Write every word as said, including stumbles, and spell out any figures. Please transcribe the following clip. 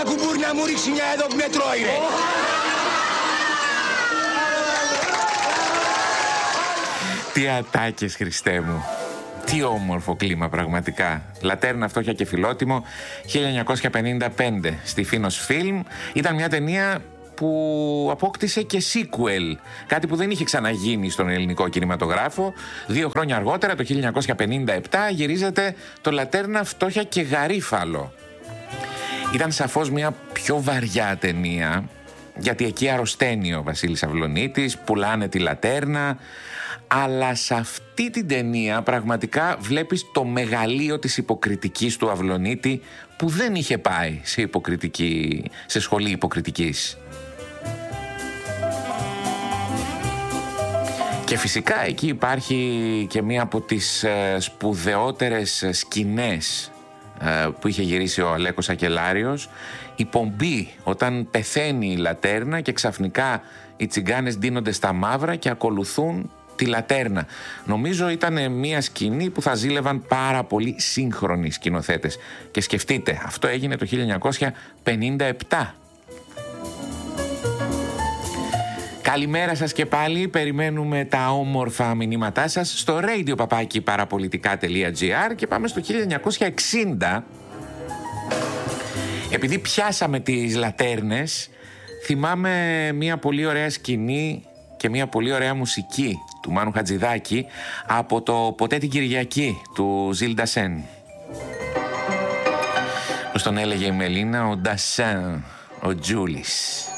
κουμπούρ να μου ρίξει μια εδώ που με τρώει, ρε. Τι ατάκες, Χριστέ μου. Τι όμορφο κλίμα πραγματικά. Λατέρνα, φτώχεια και φιλότιμο, χίλια εννιακόσια πενήντα πέντε στη Φίνος Φιλμ. Ήταν μια ταινία που απόκτησε και sequel, κάτι που δεν είχε ξαναγίνει στον ελληνικό κινηματογράφο. Δύο χρόνια αργότερα, το χίλια εννιακόσια πενήντα επτά, γυρίζεται το Λατέρνα, φτώχεια και γαρίφαλο. Ήταν σαφώς μια πιο βαριά ταινία, γιατί εκεί αρρωσταίνει ο Βασίλης Αυλωνίτης, πουλάνε τη λατέρνα, αλλά σε αυτή την ταινία πραγματικά βλέπεις το μεγαλείο της υποκριτικής του Αυλωνίτη, που δεν είχε πάει σε, υποκριτική, σε σχολή υποκριτικής. Και φυσικά εκεί υπάρχει και μία από τις σπουδαιότερες σκηνές που είχε γυρίσει ο Αλέκος Ακελάριος, η πομπή όταν πεθαίνει η λατέρνα και ξαφνικά οι τσιγκάνες ντύνονται στα μαύρα και ακολουθούν τη λατέρνα. Νομίζω ήταν μια σκηνή που θα ζήλευαν πάρα πολύ σύγχρονοι σκηνοθέτες. Και σκεφτείτε, αυτό έγινε το χίλια εννιακόσια πενήντα επτά. Καλημέρα σας και πάλι, περιμένουμε τα όμορφα μηνύματά σας στο radio παπάκι παραπολιτικά τελεία τζι άρ και πάμε στο χίλια εννιακόσια εξήντα. Επειδή πιάσαμε τις λατέρνες, θυμάμαι μια πολύ ωραία σκηνή και μια πολύ ωραία μουσική του Μάνου Χατζηδάκη από το «Ποτέ την Κυριακή» του Ζιλ Ντασέν. Πώς τον έλεγε η Μελίνα, ο Ντασέν, ο Τζούλης.